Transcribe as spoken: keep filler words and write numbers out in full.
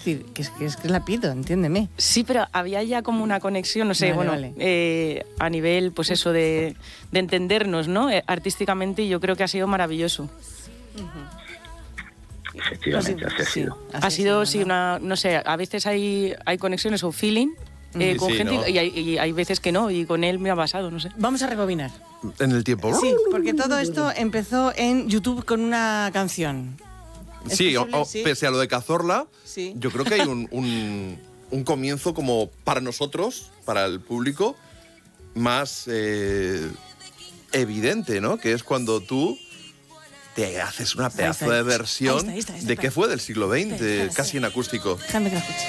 decir, que es que, es que la pido, entiéndeme. Sí, pero había ya como una conexión, no sé, Vale, bueno, vale. eh, a nivel, pues eso, de, de entendernos, ¿no? Eh, artísticamente, y yo creo que ha sido maravilloso. Efectivamente, así ha Sí, sido. así Ha sido, ¿verdad? sí, una, no sé, a veces hay, hay conexiones o feeling eh, Sí, con sí, gente ¿no? y, hay, y hay veces que no, y con él me ha pasado, no sé. Vamos a rebobinar. En el tiempo. Sí, porque todo esto empezó en YouTube con una canción. ¿Es Sí, o- posible? o, Sí. pese a lo de Cazorla, Sí. yo creo que hay un, un, un comienzo como para nosotros, para el público, más eh, evidente, ¿no? Que es cuando tú te haces una Ahí está, pedazo ahí de está. versión Ahí está, ahí está, ahí está, de que espera. fue del siglo veinte, Espera, espera, casi en acústico. Déjame que la escuche.